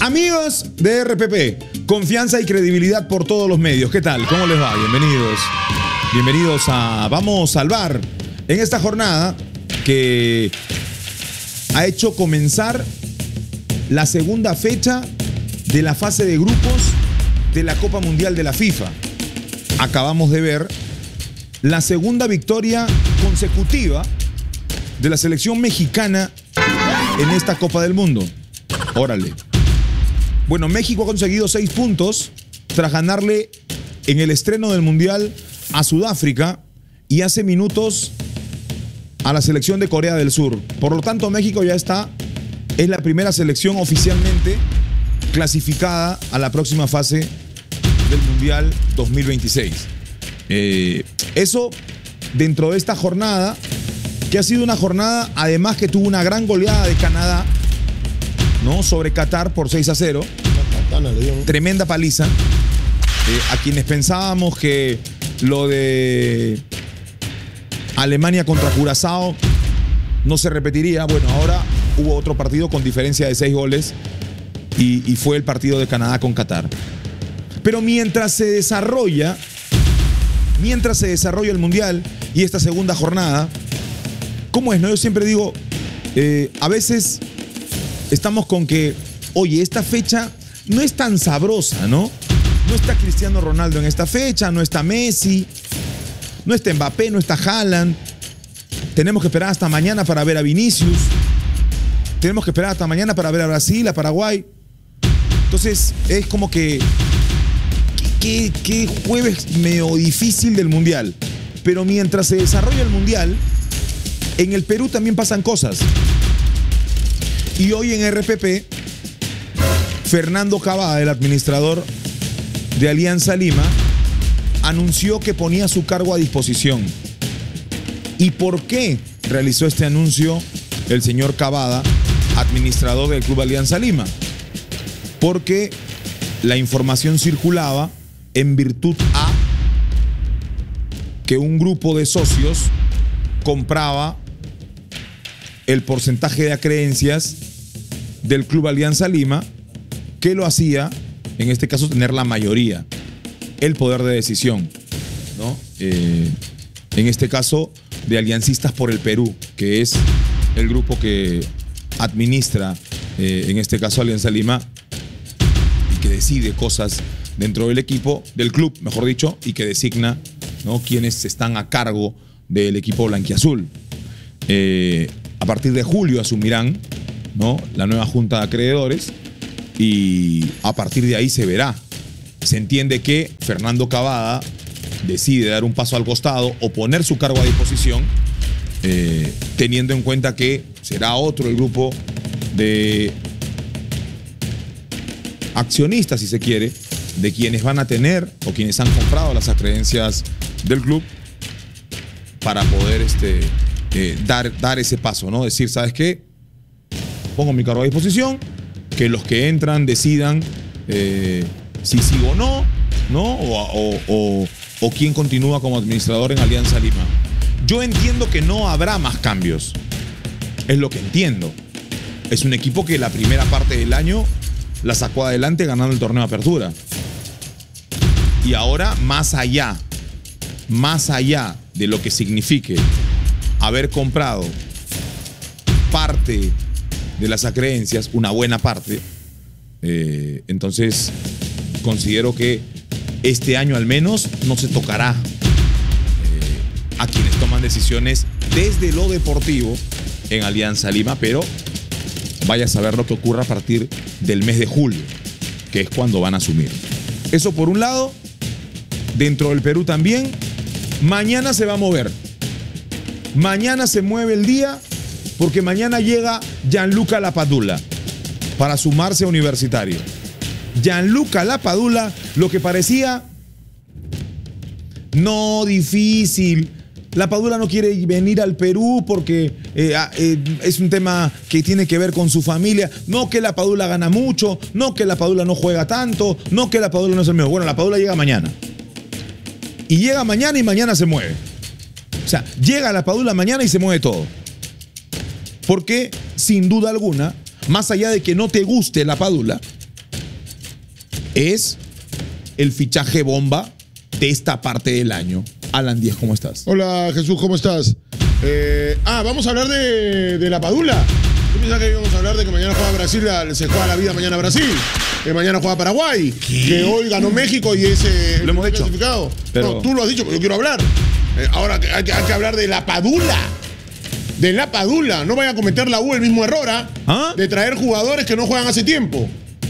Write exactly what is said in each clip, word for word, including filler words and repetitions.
Amigos de R P P, confianza y credibilidad por todos los medios. ¿Qué tal? ¿Cómo les va? Bienvenidos. Bienvenidos a Vamos al Bar. En esta jornada que ha hecho comenzar la segunda fecha de la fase de grupos de la Copa Mundial de la FIFA. Acabamos de ver la segunda victoria consecutiva de la selección mexicana en esta Copa del Mundo. Órale. Bueno, México ha conseguido seis puntos tras ganarle en el estreno del Mundial a Sudáfrica y hace minutos a la selección de Corea del Sur. Por lo tanto, México ya está, es la primera selección oficialmente clasificada a la próxima fase del Mundial dos mil veintiséis. Eh, eso dentro de esta jornada, que ha sido una jornada además que tuvo una gran goleada de Canadá, ¿no? Sobre Qatar por seis a cero. Tremenda paliza. Eh, a quienes pensábamos que lo de Alemania contra Curazao no se repetiría. Bueno, ahora hubo otro partido con diferencia de seis goles y, y fue el partido de Canadá con Qatar. Pero mientras se desarrolla, mientras se desarrolla el Mundial y esta segunda jornada, ¿cómo es? No? Yo siempre digo, eh, a veces estamos con que, oye, esta fecha no es tan sabrosa, ¿no? No está Cristiano Ronaldo en esta fecha, no está Messi, no está Mbappé, no está Haaland. Tenemos que esperar hasta mañana para ver a Vinicius. Tenemos que esperar hasta mañana para ver a Brasil, a Paraguay. Entonces, es como que qué, qué jueves medio difícil del Mundial. Pero mientras se desarrolla el Mundial, en el Perú también pasan cosas. Y hoy en R P P, Fernando Cavada, el administrador de Alianza Lima, anunció que ponía su cargo a disposición. ¿Y por qué realizó este anuncio el señor Cavada, administrador del Club Alianza Lima? Porque la información circulaba en virtud a que un grupo de socios compraba el porcentaje de acreencias del Club Alianza Lima, que lo hacía, en este caso, tener la mayoría, el poder de decisión, ¿no? Eh, en este caso, de Aliancistas por el Perú, que es el grupo que administra, eh, en este caso, Alianza Lima, y que decide cosas dentro del equipo, del club, mejor dicho, y que designa, ¿no?, quienes están a cargo del equipo blanquiazul. Eh, a partir de julio asumirán, ¿no?, la nueva junta de acreedores y a partir de ahí se verá. Se entiende que Fernando Cavada decide dar un paso al costado o poner su cargo a disposición, eh, teniendo en cuenta que será otro el grupo de accionistas, si se quiere, de quienes van a tener o quienes han comprado las acreencias del club para poder este, eh, dar, dar ese paso, ¿no? Decir, ¿sabes qué? Pongo mi cargo a disposición, que los que entran decidan eh, si sigo o no, ¿no? O, o, o, o quién continúa como administrador en Alianza Lima. Yo entiendo que no habrá más cambios. Es lo que entiendo. Es un equipo que la primera parte del año la sacó adelante ganando el torneo de apertura. Y ahora, más allá, más allá de lo que signifique haber comprado parte de las acreencias, una buena parte, eh, entonces considero que este año al menos no se tocará eh, a quienes toman decisiones desde lo deportivo en Alianza Lima, pero vaya a saber lo que ocurra a partir del mes de julio, que es cuando van a asumir. Eso por un lado. Dentro del Perú también, mañana se va a mover. Mañana se mueve el día porque mañana llega Gianluca Lapadula para sumarse a Universitario. Gianluca Lapadula, lo que parecía no difícil. Lapadula no quiere venir al Perú porque eh, eh, es un tema que tiene que ver con su familia. No que Lapadula gana mucho, no que Lapadula no juega tanto, no que Lapadula no es el mejor. Bueno, Lapadula llega mañana. Y llega mañana y mañana se mueve. O sea, llega Lapadula mañana y se mueve todo. Porque, sin duda alguna, más allá de que no te guste Lapadula, es el fichaje bomba de esta parte del año. Alan Díaz, ¿cómo estás? Hola Jesús, ¿cómo estás? Eh, ah, vamos a hablar de, de la Padula. Yo pensaba que íbamos a hablar de que mañana juega Brasil, se juega la vida mañana Brasil, que mañana juega Paraguay, ¿qué? Que hoy ganó México y ese lo hemos hecho. Clasificado. Pero... No, tú lo has dicho, pero yo quiero hablar. Eh, ahora hay que, hay que hablar de la Padula. De la Padula. No vaya a cometer la U el mismo error, ¿ah? ¿Ah? De traer jugadores que no juegan hace tiempo.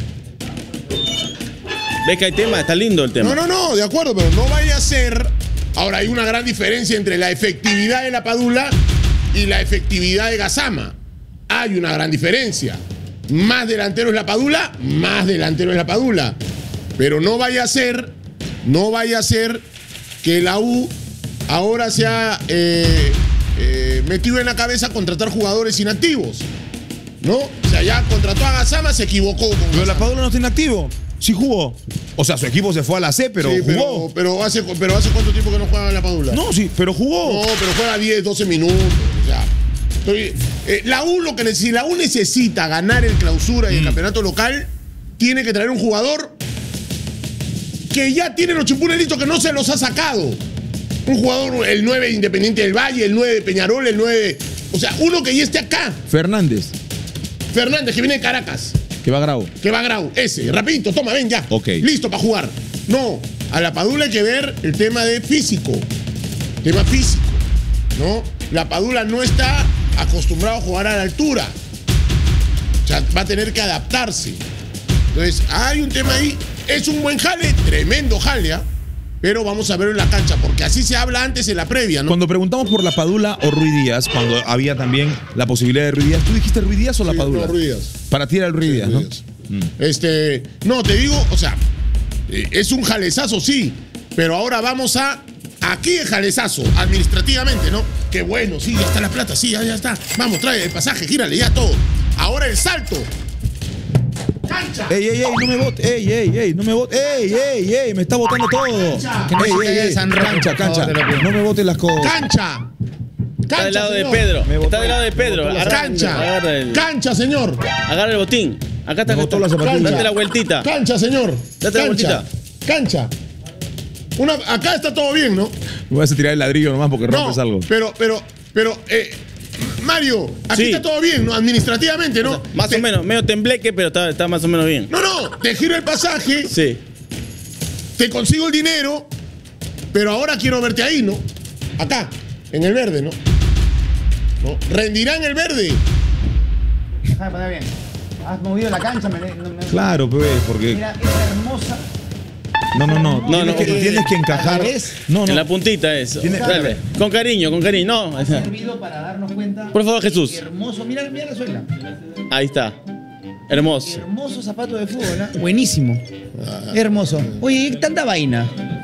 ¿Ves que hay tema? Está lindo el tema. No, no, no, de acuerdo, pero no vaya a ser... Ahora, hay una gran diferencia entre la efectividad de la Padula y la efectividad de Gassama. Hay una gran diferencia. Más delantero es la Padula, más delantero es la Padula. Pero no vaya a ser, no vaya a ser que la U ahora se ha eh, eh, metido en la cabeza contratar jugadores inactivos. ¿No? O sea, ya contrató a Gassama, se equivocó con Pero Gassama. la Padula no está inactivo. Sí jugó. O sea, su equipo se fue a la C, pero sí, jugó. Pero, pero, hace, pero hace cuánto tiempo que no juega en la Padula. No, sí, pero jugó. No, pero juega diez, doce minutos. O sea, estoy, eh, la U lo que si la U necesita ganar el clausura y el mm. campeonato local, tiene que traer un jugador que ya tiene los chimpunes listos, que no se los ha sacado. Un jugador, el nueve de Independiente del Valle, el nueve de Peñarol, el nueve. O sea, uno que ya esté acá. Fernández. Fernández, que viene de Caracas. Que va a Grau. Que va a Grau. Ese, rapidito, toma, ven ya. Ok. Listo para jugar. No, a la Padula hay que ver el tema de físico. Tema físico, ¿no? La Padula no está acostumbrado a jugar a la altura. O sea, va a tener que adaptarse. Entonces, hay un tema ahí. Es un buen jale, tremendo jale, ¿eh? Pero vamos a verlo en la cancha, porque así se habla antes en la previa, ¿no? Cuando preguntamos por la Padula o Ruiz Díaz, cuando había también la posibilidad de Ruiz Díaz, ¿tú dijiste Ruiz Díaz o la sí, Padula? No, Ruiz Díaz. Para ti era el Ruiz sí, Díaz, Ruiz ¿no? Díaz. Mm. Este, no, te digo, o sea, es un jalezazo, sí, pero ahora vamos a, aquí el jalezazo, administrativamente, ¿no? Qué bueno, sí, ya está la plata, sí, ya, ya está. Vamos, trae el pasaje, gírale, ya todo. Ahora el salto. Cancha. Ey, ey, ey, no me votes. Ey, ey, ey, no me votes. Ey, ey, ey, me está botando todo. Cancha. Ey, ey, ey, cancha, cancha. No me botes las cosas. Cancha. Está del lado señor. de Pedro. Está del lado de Pedro. Agarra, Cancha. agarra el, Cancha, señor. agarra el botín. Acá está. Me botó la Acá zapatilla. está. Date la vueltita. Cancha, señor. Date la Cancha. vueltita. Cancha. Una, acá está todo bien, ¿no? Me vas a tirar el ladrillo nomás porque No, rompes algo. pero, pero, pero, eh, Mario, aquí Sí. está todo bien, ¿no? Administrativamente, ¿no? O sea, más Te- o menos, medio tembleque, pero está, está más o menos bien. No, no, te giro el pasaje, Sí. te consigo el dinero, pero ahora quiero verte ahí, ¿no? Acá, en el verde, ¿no? ¿No? Rendirá en el verde. Déjame poner bien. Has movido la cancha, me, me- me- Claro, pues, porque. Mira, es hermosa. No, no, no. No, tienes, no, que, eh, tienes que encajar. al revés. No, En la no. puntita eso. Tiene- Dale. Con cariño, con cariño. No. Ha servido para darnos cuenta. Por favor, Jesús. Hermoso. Mira, mira la suela. Ahí está. Hermoso. Hermoso zapato de fútbol, ¿eh? Buenísimo. Hermoso. Oye, tanta vaina.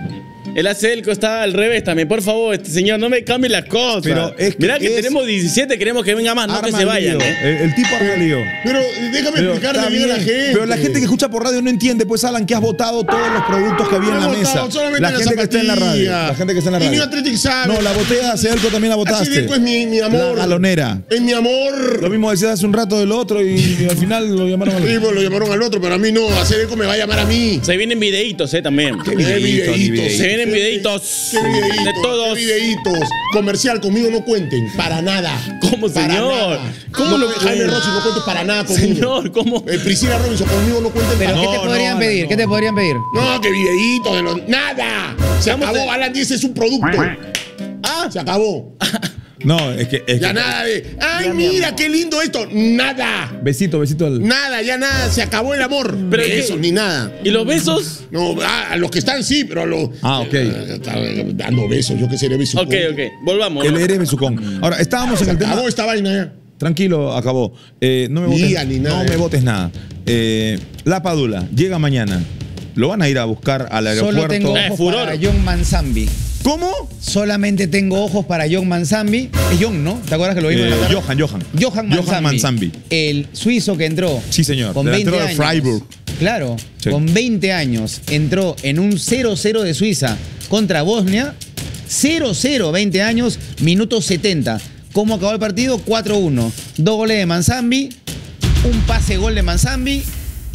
El Acelco está al revés también. Por favor, este señor, no me cambie las cosas. Pero es que Mirá que es- tenemos diecisiete, queremos que venga más, no que Arma se lío. vayan. ¿eh? El, el tipo arma lío. Pero déjame Pero explicarle está bien a la bien. gente. Pero la gente que escucha por radio no entiende, pues, Alan, que has votado todos los productos que había en No la he mesa. votado, solamente La la gente que está en la radio. zapatilla. La gente que está en la Y radio. mi Athletic sabe. No, la botella de Acelco también la votaste. Acelco es mi, mi amor. La galonera. Es mi amor. Lo mismo decías hace un rato del otro y, y al final lo llamaron al Sí, pues lo llamaron al otro, pero a mí no. Acelco me va a llamar a mí. Se vienen videitos, eh, también. ¿Qué Qué videitos, ni videitos? Se vienen videitos. Qué videitos. De todos. Qué videitos. Comercial, conmigo no cuenten. Para nada. ¿Cómo, Para señor? nada. ¿Cómo No, lo- Jaime Rossi no cuente para nada conmigo. Señor, ¿cómo? Eh, Priscila Robinson, conmigo no cuenten Pero para ¿qué nada. te no, podrían no, pedir? no. ¿Qué te podrían pedir? No, que videíto de los. ¡Nada! Se Estamos acabó. en- Alan diez es un producto. Ah, Se acabó. No, es que. Es Ya que- nada de. ¡Ay, mira qué lindo esto! Nada. Besito, besito al. Nada, ya nada. Se acabó el amor. Pero Besos, ¿qué? ni nada. ¿y los besos? No, ah, a los que están sí, pero a los. Ah, ok. eh, está dando besos, yo qué sé, besos. Ok, ok. Volvamos. El ¿no? eres besucón. Ahora, estábamos en el tema. Acabó esta vaina ya. Tranquilo, acabó. Eh, no me votes, Día ni nada, no eh. me votes nada. Eh, la Padula llega mañana. Lo van a ir a buscar al aeropuerto. Solo tengo Eh, ojos furor. para John Manzambi. ¿Cómo? Solamente tengo ojos para John Manzambi. Es John, ¿no? ¿Te acuerdas que lo vimos Eh, en la tarde? Johan, Johan. Johan Manzambi. Manzambi. El suizo que entró. Sí, señor. Con Delantero veinte del años. Freiburg. Claro. Sí. Con veinte años. Entró en un cero cero de Suiza contra Bosnia. cero cero, veinte años, minuto setenta. ¿Cómo acabó el partido? cuatro uno. Dos goles de Manzambi. Un pase gol de Manzambi.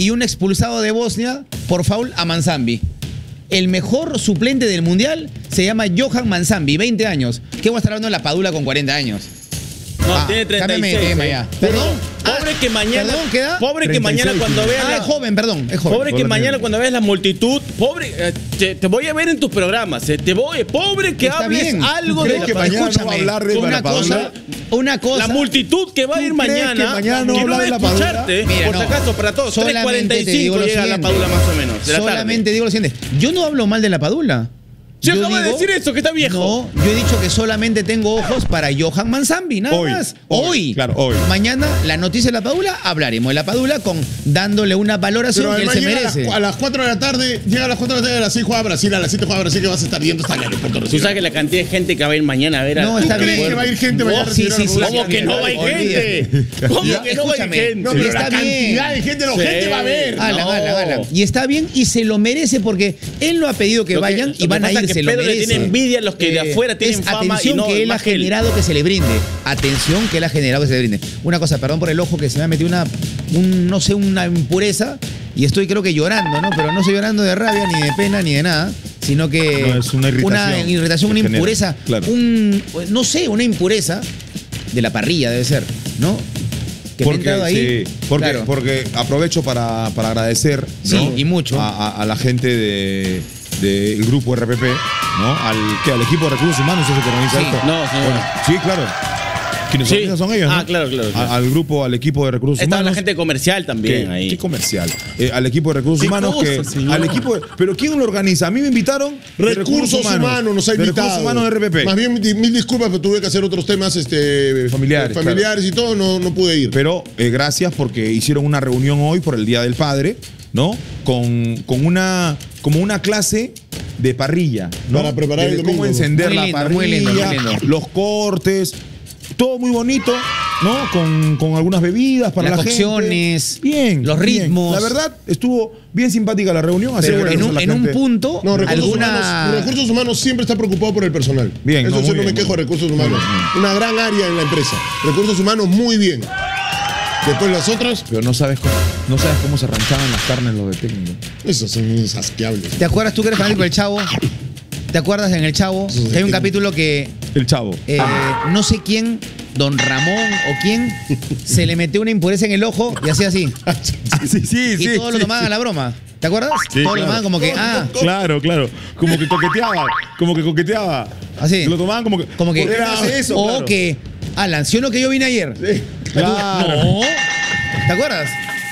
y un expulsado de Bosnia por foul a Manzambi. El mejor suplente del Mundial se llama Johan Manzambi, veinte años. ¿Qué voy a estar hablando de la Padula con cuarenta años? No, Ah, tiene treinta y cámbiame seis. de tema eh. ya. Perdón. Pobre que mañana. Perdón, ¿qué edad? Pobre que treinta y seis, mañana cuando tiene. veas. Ah, la- es joven, perdón, es joven. Pobre que Pobre mañana niño. cuando veas la multitud, pobre, eh, te, te voy a ver en tus programas, eh, te voy, pobre que Está hables bien. algo de ¿Crees la que pa- mañana no va a Escúchame, hablar de una la Padula? cosa, una cosa. La multitud que va a ir ¿Tú crees mañana, que mañana no que habla va a de la Padula? escucharte, Mira, por no. si acaso, para todos, tres Solamente cuarenta y te digo cinco lo llega la siguiente. Padula más o menos, de la Solamente tarde. digo lo siguiente. Yo no hablo mal de la Padula. Yo Yo acabo de digo- decir eso, que está viejo. No, yo he dicho que solamente tengo ojos para Johan Manzambi, nada Hoy, más. hoy, Hoy. claro, hoy. Mañana, la noticia de la Padula, hablaremos de la Padula con dándole una valoración Pero que él además se llega a las, merece. a las cuatro de la tarde, llega a las cuatro de la tarde, a las seis juega Brasil, a las siete juega Brasil, que vas a estar yendo hasta el aeropuerto. Tú recién. sabes que la cantidad de gente que va a ir mañana a ver a No, a- está ¿Tú bien. crees que va a ir gente mañana a Oh, sí, recibir a sí, la sí. Padula? ¿Cómo que no hay gente? ¿Cómo Ya, que no hay escúchame. gente? No, pero Está la bien. cantidad de gente, no, Sí. gente va a ver. Ala, No. ala, ala. Y está bien y se lo merece porque él lo ha pedido que Lo que- vayan lo y que van a pasa ir, es que se lo Pedro le merece. tiene envidia a los que de afuera tienen es fama y atención no- que él ha más que él. generado que se le brinde. Atención que él ha generado que se le brinde. Una cosa, perdón por el ojo que se me ha metido una, un, no sé, una impureza y estoy creo que llorando, ¿no? Pero no estoy llorando de rabia, ni de pena, ni de nada, sino que No, es una irritación una irritación, una que genera, impureza, claro. un, no sé, una impureza de la parrilla debe ser, ¿no? Que me ha entrado ahí. sí, porque, Claro. porque aprovecho para, para agradecer Sí, ¿no? y mucho. A, a- a la gente de del grupo R P P, ¿no? Al, ¿qué? Al equipo de recursos humanos, ¿es el que organiza Sí. esto? No, señor. Bueno, sí, claro. Quienes Sí. organizan son ellos, ¿no? Ah, claro, claro, claro. A- al grupo, al equipo de recursos Está humanos. la gente comercial también ¿Qué, ahí. qué comercial? Eh, al equipo de recursos ¿Qué humanos cosa, que. señor? Al equipo de- pero ¿quién lo organiza? A mí me invitaron. de Recursos humanos nos ha de invitado. Recursos humanos de R P P. Más bien, di- mil disculpas, pero tuve que hacer otros temas este, Familiares, familiares y todo, no, no pude ir. Pero eh, gracias porque hicieron una reunión hoy por el Día del Padre, ¿no? Con, con una, como una clase de parrilla, ¿no? Para preparar De el domingo. cómo encender Muy la lindo, parrilla, muy lindo, muy lindo. los cortes, todo muy bonito, ¿no? Con, con algunas bebidas para Las la cocciones, gente. Bien. los bien. ritmos. La verdad, estuvo bien simpática la reunión. así Pero que en gracias un, a la en un gente. punto, No, recursos, alguna... humanos, recursos humanos siempre está preocupado por el personal. Bien, Eso no, sí muy no bien, me quejo de muy bien. recursos humanos. Muy Una gran área en la empresa. Recursos humanos muy bien. Después las otras, Pero no sabes cómo, no sabes cómo se arrancaban las carnes los de técnico. esas son insasqueables. ¿Te acuerdas tú que eres fanático del Chavo? ¿Te acuerdas en El Chavo? Que hay un capítulo que El chavo. eh, no sé quién, Don Ramón o quién, se le metió una impureza en el ojo y hacía así. Sí, sí, Y sí. todos lo sí. tomaban a la broma. ¿Te acuerdas? Sí, todos lo claro. tomaban como que, ah, Claro, claro. Como que coqueteaba. Como que coqueteaba. Así. Lo tomaban como que. como que, ¿por qué no hace eso? o Claro. que, Alan, ¿sí o no que yo vine ayer? Claro. No. ¿Te acuerdas?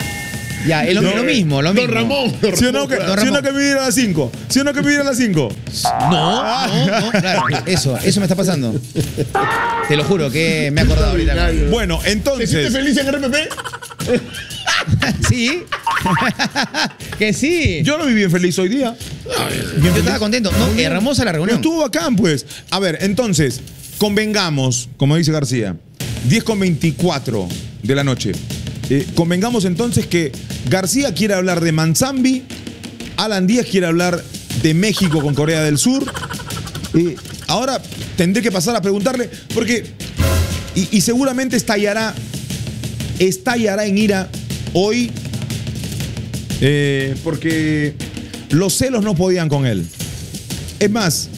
Ya, es lo, No, lo mismo, lo mismo. Don Ramón. ¿Sí o no que, Don ¿sí o Ramón. no que me vinieron a las cinco? ¿Sí o no que me vinieron a las cinco? No, no, no, claro, eso, eso me está pasando. Te lo juro que me he acordado ahorita. Bueno, ¿Te sientes entonces. feliz en R P P? Sí. Que sí. Yo, Yo lo vi bien feliz hoy día. Bien feliz. estaba contento. No, hermosa la Pero reunión. estuvo bacán, pues. A ver, entonces, convengamos, como dice García, diez con veinticuatro de la noche. Eh, convengamos entonces que García quiere hablar de Manzambi, Alan Díaz quiere hablar de México con Corea del Sur. Eh, ahora tendré que pasar a preguntarle, porque, y, y seguramente estallará, estallará en ira hoy, eh, porque los celos no podían con él. Es más,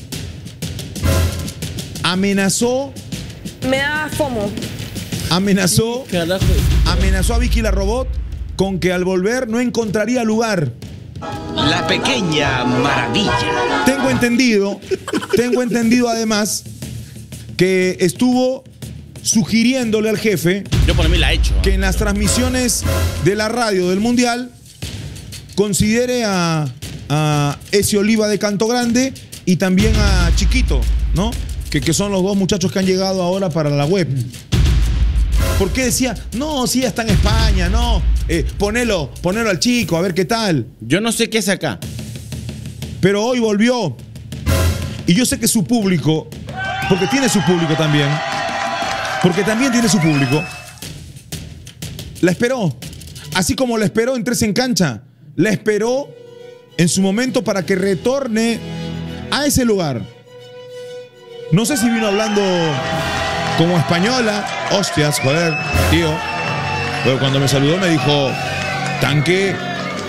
amenazó, Me da FOMO. amenazó, Carajo. amenazó a Vicky la Robot con que al volver no encontraría lugar. La pequeña maravilla. Tengo entendido, tengo entendido además que estuvo sugiriéndole al jefe Yo por mí la he hecho. que en las transmisiones de la radio del Mundial considere a, a ese Oliva de Canto Grande y también a Chiquito, ¿no? Que, que son los dos muchachos que han llegado ahora para la web. ¿Por qué decía, no, sí, está en España, no, eh, ponelo, ponelo al chico, a ver qué tal? Yo no sé qué es acá. Pero hoy volvió. Y yo sé que su público, porque tiene su público también, porque también tiene su público, la esperó. Así como la esperó en Tres en Cancha, la esperó en su momento para que retorne a ese lugar. No sé si vino hablando como española, hostias, joder, tío. Pero cuando me saludó me dijo, tanque,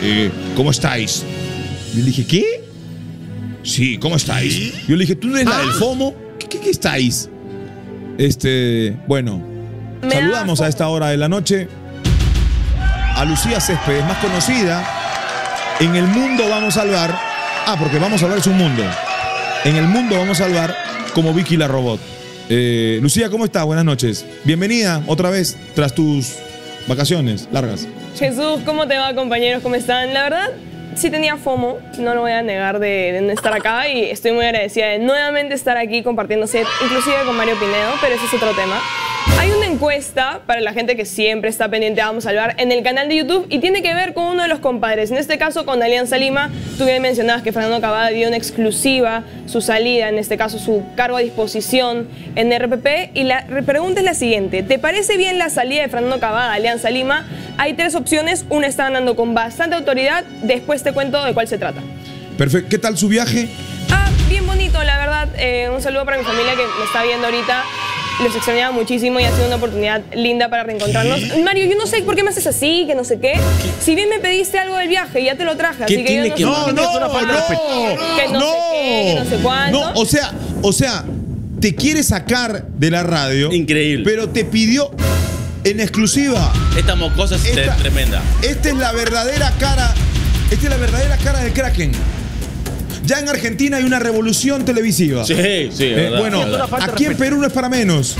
eh, ¿cómo estáis? Y le dije, ¿qué? Sí, ¿cómo estáis? Yo le dije, ¿tú no eres la del FOMO? ¿Qué, qué, qué estáis? Este, bueno, Me saludamos da a esta hora de la noche a Lucía Céspedes, más conocida en el mundo Vamos a Salvar. Ah, porque Vamos a Salvar es un mundo. En el mundo Vamos a Salvar como Vicky la Robot. Eh, Lucía, ¿cómo estás? Buenas noches. Bienvenida otra vez tras tus vacaciones largas. Jesús, ¿cómo te va, compañeros? ¿Cómo están? La verdad, sí tenía FOMO, no lo voy a negar de, de no estar acá y estoy muy agradecida de nuevamente estar aquí compartiendo set, inclusive con Mario Pinedo, pero ese es otro tema. Hay una encuesta para la gente que siempre está pendiente de Vamos a Salvar en el canal de YouTube y tiene que ver con uno de los compadres, en este caso con Alianza Lima. Tú bien mencionabas que Fernando Cavada dio una exclusiva, su salida, en este caso su cargo a disposición en R P P, y la pregunta es la siguiente: ¿te parece bien la salida de Fernando Cavada a Alianza Lima? Hay tres opciones, una está ganando con bastante autoridad, después te cuento de cuál se trata. Perfecto. ¿Qué tal su viaje? Ah, bien bonito, la verdad. Eh, un saludo para mi familia que me está viendo ahorita. Los extrañaba muchísimo y ha sido una oportunidad linda para reencontrarnos. Mario, yo no sé por qué me haces así, que no sé qué. Si bien me pediste algo del viaje, ya te lo traje, así que yo no sé. No, no, no, Que no sé qué, que no sé cuánto. No, o sea, o sea, te quiere sacar de la radio. Increíble. Pero te pidió en exclusiva. Esta mocosa es Esta- tremenda. Esta es la verdadera cara. Esta es la verdadera cara del Kraken. Ya en Argentina hay una revolución televisiva. Sí, sí, Eh, verdad, bueno, verdad. aquí en Perú no es para menos.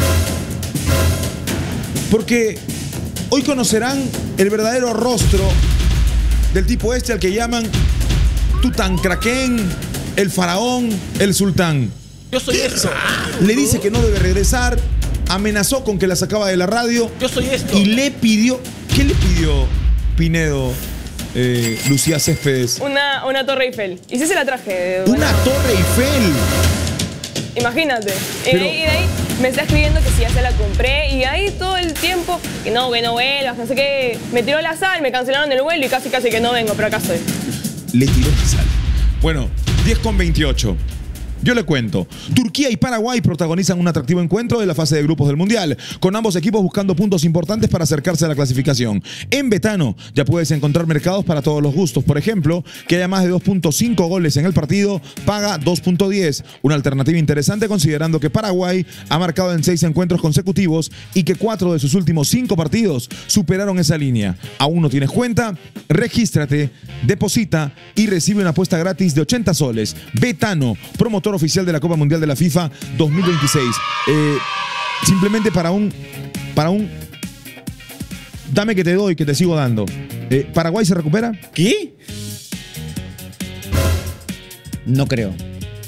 Porque hoy conocerán el verdadero rostro del tipo este al que llaman Tutankraken, el faraón, el sultán. Yo soy esto. Le dice que no debe regresar, amenazó con que la sacaba de la radio Yo soy esto. y le pidió. ¿Qué le pidió Pinedo, eh, Lucía Céspedes? Una, una Torre Eiffel. Y sí se la traje. Una bueno, Torre Eiffel. Imagínate. Y Pero- de ahí, de ahí me está escribiendo que si ya se la compré. Y de ahí todo el tiempo, que no, que no vuelvas, no sé qué. Me tiró la sal, me cancelaron el vuelo y casi casi que no vengo, pero acá estoy. Le tiró la sal. Bueno, diez con veintiocho. Yo le cuento. Turquía y Paraguay protagonizan un atractivo encuentro de la fase de grupos del Mundial, con ambos equipos buscando puntos importantes para acercarse a la clasificación. En Betano ya puedes encontrar mercados para todos los gustos. Por ejemplo, que haya más de dos punto cinco goles en el partido, paga dos punto diez. Una alternativa interesante considerando que Paraguay ha marcado en seis encuentros consecutivos y que cuatro de sus últimos cinco partidos superaron esa línea. ¿Aún no tienes cuenta? Regístrate, deposita y recibe una apuesta gratis de ochenta soles. Betano, promotor oficial de la Copa Mundial de la FIFA dos mil veintiséis. Eh, simplemente para un, para un, dame que te doy, que te sigo dando. Eh, ¿Paraguay se recupera? ¿Qué? No creo.